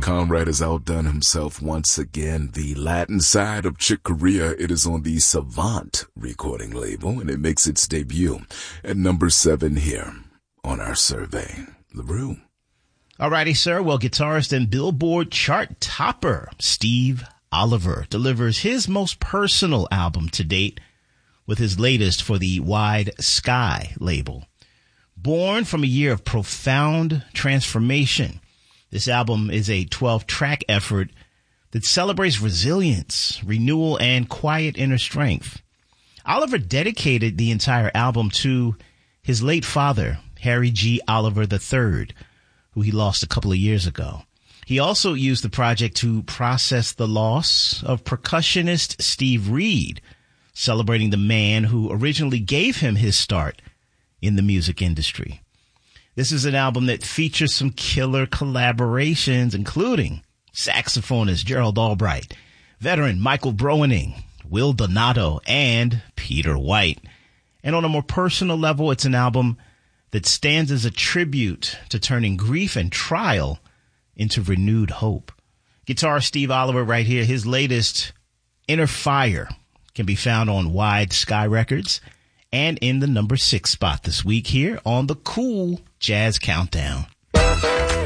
Conrad has outdone himself once again. The Latin side of Chick Corea, it is on the Savant recording label, and it makes its debut at number 7 here on our survey. LaRue. Alrighty, sir. Well, guitarist and Billboard chart topper Steve Oliver delivers his most personal album to date with his latest for the Wide Sky label. Born from a year of profound transformation, this album is a 12-track effort that celebrates resilience, renewal, and quiet inner strength. Oliver dedicated the entire album to his late father, Harry G. Oliver III, who he lost a couple of years ago. He also used the project to process the loss of percussionist Steve Reed, celebrating the man who originally gave him his start in the music industry. This is an album that features some killer collaborations, including saxophonist Gerald Albright, veteran Michael Broening, Will Donato, and Peter White. And on a more personal level, it's an album that stands as a tribute to turning grief and trial into renewed hope. Guitarist Steve Oliver right here. His latest, Inner Fire, can be found on Wide Sky Records and in the number 6 spot this week here on the Cool Jazz Countdown.